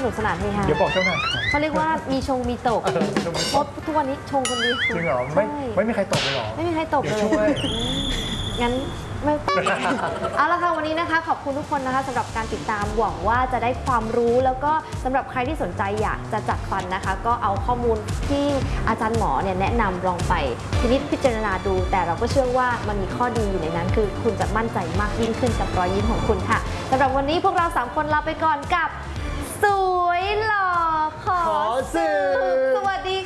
นุกสนานเฮฮาเดี๋ยวบอกเจ้านายเขาเรียกว่ามีชงมีตกเพราะทุกวันนี้ชงคนเดียวจริงเหรอไม่มีใครตกเลยเหรอไม่มีใครตกเลยเดี๋ยวช่วยงั้นไม่ เอาละค่ะวันนี้นะคะขอบคุณทุกคนนะคะสำหรับการติดตามหวังว่าจะได้ความรู้แล้วก็สำหรับใครที่สนใจอยากจะจัดฟันนะคะ ก็เอาข้อมูลที่อาจารย์หมอเนี่ยแนะนำลองไปพิจารณาดู แต่เราก็เชื่อว่ามันมีข้อดีอยู่ในนั้น คือคุณจะมั่นใจมากยิ่งขึ้นกับรอยยิ้มของคุณค่ะสำหรับวันนี้พวกเรา3คนลาไปก่อนกับสวยหล่อขอสืบสวัสดี